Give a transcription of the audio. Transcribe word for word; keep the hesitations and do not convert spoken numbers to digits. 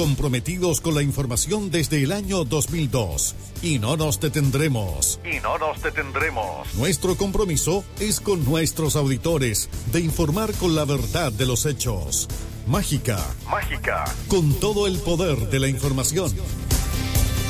comprometidos con la información desde el año dos mil dos. Y no nos detendremos. Y no nos detendremos. Nuestro compromiso es con nuestros auditores de informar con la verdad de los hechos. Mágica. Mágica. Con todo el poder de la información.